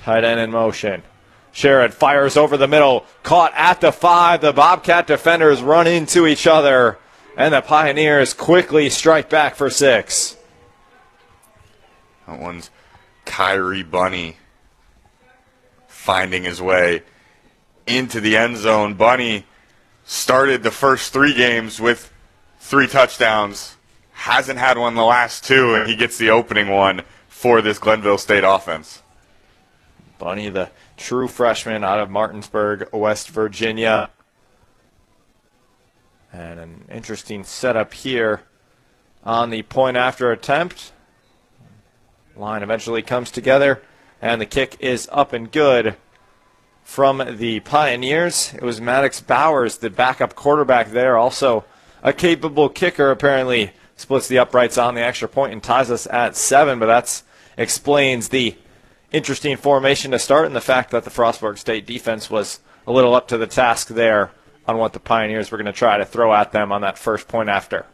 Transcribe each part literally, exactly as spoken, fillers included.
Tight end in motion. Sherrod fires over the middle, caught at the five. The Bobcat defenders run into each other, and the Pioneers quickly strike back for six. That one's Kyrie Bunny finding his way into the end zone. Bunny started the first three games with three touchdowns, hasn't had one the last two, and he gets the opening one for this Glenville State offense. Bunny, the true freshman out of Martinsburg, West Virginia. And an interesting setup here on the point after attempt. Line eventually comes together, and the kick is up and good from the Pioneers. It was Maddox Bowers, the backup quarterback there, also a capable kicker apparently. Splits the uprights on the extra point and ties us at seven, but that explains the interesting formation to start and the fact that the Frostburg State defense was a little up to the task there on what the Pioneers were going to try to throw at them on that first point after.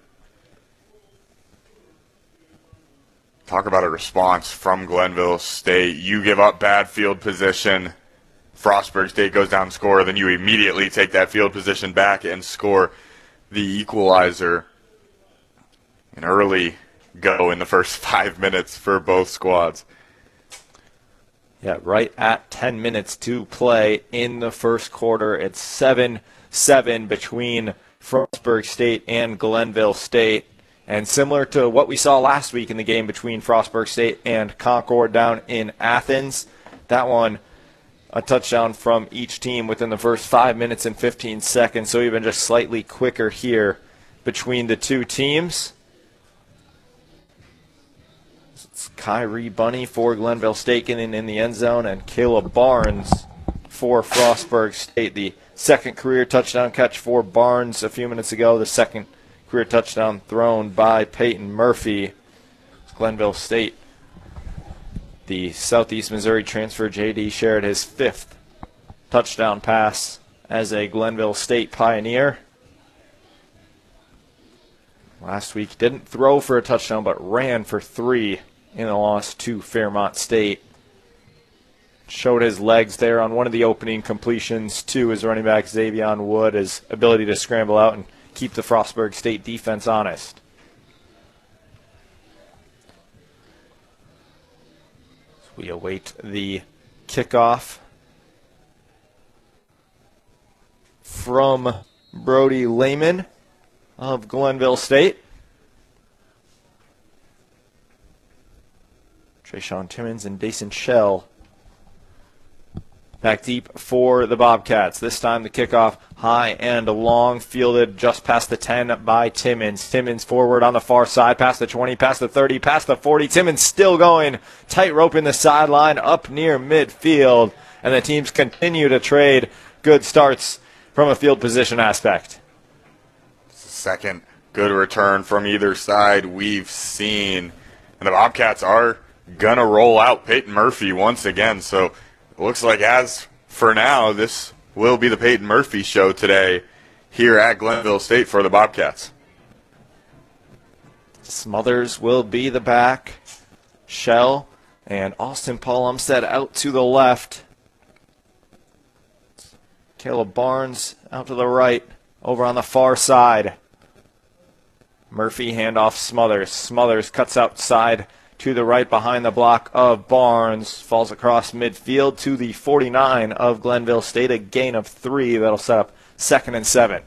Talk about a response from Glenville State. You give up bad field position, Frostburg State goes down and score, then you immediately take that field position back and score the equalizer. An early go in the first five minutes for both squads. Yeah, right at ten minutes to play in the first quarter. It's seven seven between Frostburg State and Glenville State. And similar to what we saw last week in the game between Frostburg State and Concord down in Athens, that one a touchdown from each team within the first five minutes and fifteen seconds. So even just slightly quicker here between the two teams. It's Kyrie Bunny for Glenville State getting in the end zone, and Caleb Barnes for Frostburg State. The second career touchdown catch for Barnes a few minutes ago. The second career touchdown thrown by Peyton Murphy. Glenville State, the Southeast Missouri transfer J D shared his fifth touchdown pass as a Glenville State Pioneer. Last week didn't throw for a touchdown but ran for three in the loss to Fairmont State. Showed his legs there on one of the opening completions to his running back Xavion Wood, his ability to scramble out and keep the Frostburg State defense honest. So we await the kickoff from Brody Lehman of Glenville State. Trayshawn Timmons and Dason Shell back deep for the Bobcats. This time the kickoff high and long, fielded just past the ten by Timmons. Timmons forward on the far side, past the twenty, past the thirty, past the forty. Timmons still going, tightrope in the sideline, up near midfield. And the teams continue to trade good starts from a field position aspect. Second good return from either side we've seen. And the Bobcats are going to roll out Peyton Murphy once again. So it looks like, as for now, this will be the Peyton Murphy show today here at Glenville State for the Bobcats. Smothers will be the back. Shell and Austin Paul Umstead out to the left. Caleb Barnes out to the right, over on the far side. Murphy handoff Smothers. Smothers cuts outside to the right behind the block of Barnes. Falls across midfield to the forty-nine of Glenville State. A gain of three. That'll set up second and seven.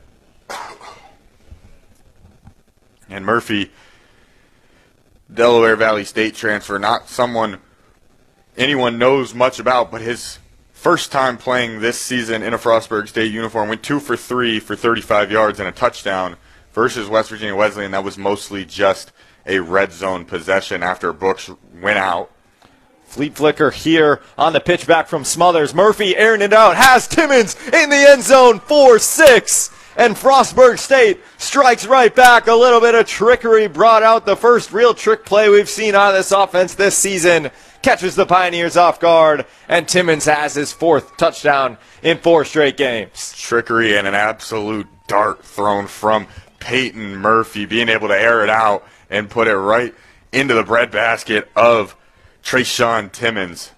And Murphy, Delaware Valley State transfer, not someone anyone knows much about, but his first time playing this season in a Frostburg State uniform, went two for three for thirty-five yards and a touchdown versus West Virginia Wesleyan. That was mostly just a red zone possession after Brooks went out. Fleet flicker here on the pitch back from Smothers. Murphy airing it out, has Timmons in the end zone for six. And Frostburg State strikes right back. A little bit of trickery brought out the first real trick play we've seen out of this offense this season. Catches the Pioneers off guard, and Timmons has his fourth touchdown in four straight games. Trickery and an absolute dart thrown from Peyton Murphy, being able to air it out and put it right into the breadbasket of Trayshawn Timmons.